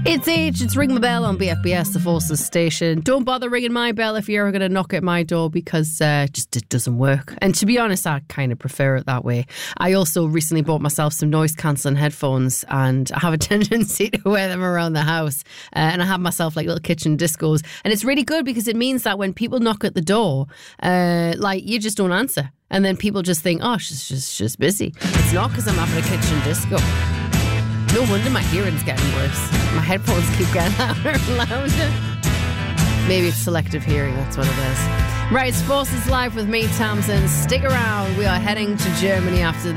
It's H, it's Ring My Bell on BFBS, the Forces station. Don't bother ringing my bell if you're ever going to knock at my door because it doesn't work. And to be honest, I kind of prefer it that way. I also recently bought myself some noise cancelling headphones and I have a tendency to wear them around the house. And I have myself like little kitchen discos. And it's really good because it means that when people knock at the door, you just don't answer. And then people just think, oh, she's just busy. It's not because I'm having a kitchen disco. No wonder my hearing's getting worse. My headphones keep getting louder and louder. Maybe it's selective hearing, that's what it is. Right, it's Forces Live with me, Tamsin. Stick around. We are heading to Germany after this.